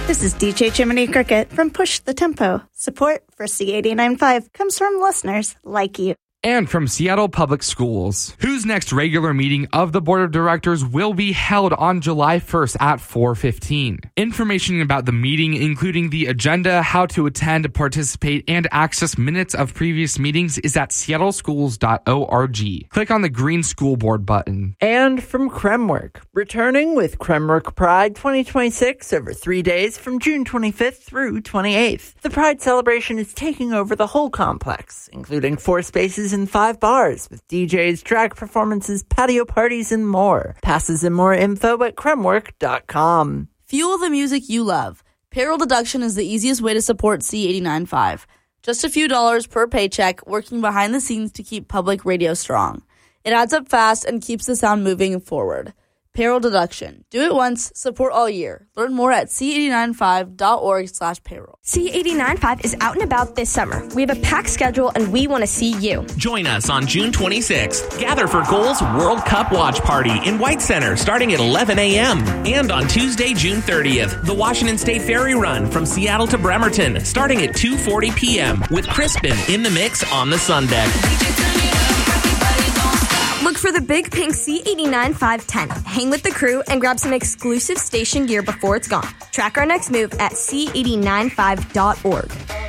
This is DJ Jiminy Cricket from Push the Tempo. Support for C89.5 comes from listeners like you. And from Seattle Public Schools, whose next regular meeting of the Board of Directors will be held on July 1st at 4:15. Information about the meeting, including the agenda, how to attend, participate, and access minutes of previous meetings, is at seattleschools.org. Click on the green School Board button. And from Kremwork, returning with Kremwork Pride 2026 over 3 days from June 25th through 28th. The Pride celebration is taking over the whole complex, including 4 spaces and 5 bars with DJs, drag performances, patio parties, and more. Passes and more info at kremwork.com. Fuel the music you love. Payroll deduction is the easiest way to support C89.5. Just a few dollars per paycheck, working behind the scenes to keep public radio strong. It adds up fast and keeps the sound moving forward. Payroll deduction. Do it once, support all year. Learn more at c895.org/payroll. C89.5 is out and about this summer. We have a packed schedule and we want to see you. Join us on June 26th. Gather for Goals World Cup Watch Party in White Center starting at 11 a.m. And on Tuesday, June 30th, the Washington State Ferry Run from Seattle to Bremerton starting at 2:40 p.m. with Crispin in the mix on the sun deck. Look for the big pink C89.5 tent. Hang with the crew and grab some exclusive station gear before it's gone. Track our next move at c895.org.